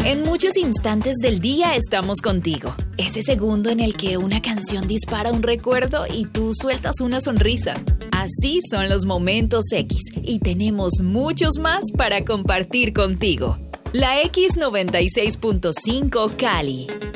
En muchos instantes del día estamos contigo. Ese segundo en el que una canción dispara un recuerdo y tú sueltas una sonrisa. Así son los momentos X y tenemos muchos más para compartir contigo. La X96.5 Cali.